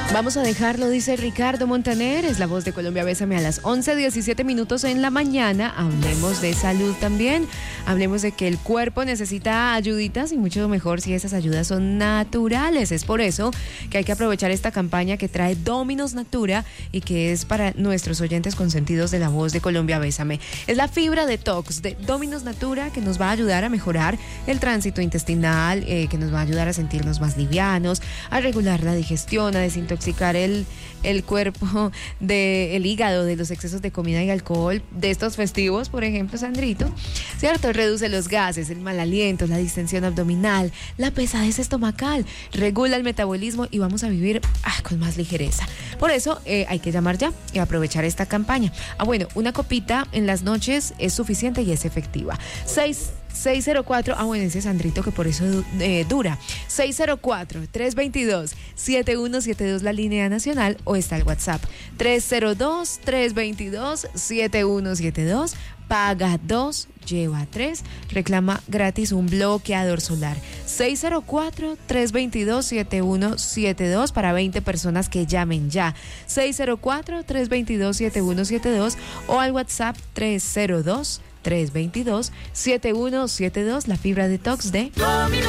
Vamos a dejarlo, dice Ricardo Montaner, es la voz de Colombia Bésame a las 11:17 en la mañana. Hablemos de salud también, hablemos de que el cuerpo necesita ayuditas y mucho mejor si esas ayudas son naturales. Es por eso que hay que aprovechar esta campaña que trae Dominos Natura y que es para nuestros oyentes consentidos de la voz de Colombia Bésame. Es la fibra detox de Dominos Natura que nos va a ayudar a mejorar el tránsito intestinal, que nos va a ayudar a sentirnos más livianos, a regular la digestión, a desintoxicar el cuerpo del hígado, de los excesos de comida y alcohol, de estos festivos, por ejemplo, Sandrito, ¿cierto? Reduce los gases, el mal aliento, la distensión abdominal, la pesadez estomacal, regula el metabolismo y vamos a vivir con más ligereza. Por eso hay que llamar ya y aprovechar esta campaña. Bueno, una copita en las noches es suficiente y es efectiva. 604, bueno, ese Sandrito que por eso dura. 604-322-7172 la línea nacional o está el WhatsApp 302-322-7172. Paga 2, lleva 3, reclama gratis un bloqueador solar. 604-322-7172 para 20 personas que llamen ya. 604-322-7172 o al WhatsApp 302-322-7172, la fibra detox de